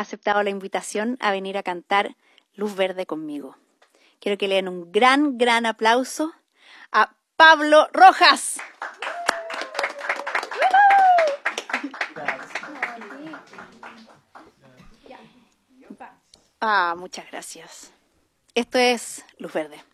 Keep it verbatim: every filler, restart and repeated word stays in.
aceptado la invitación a venir a cantar Luz Verde conmigo. Quiero que le den un gran, gran aplauso a Pablo Rojas. Ah, muchas gracias. Esto es Luz Verde.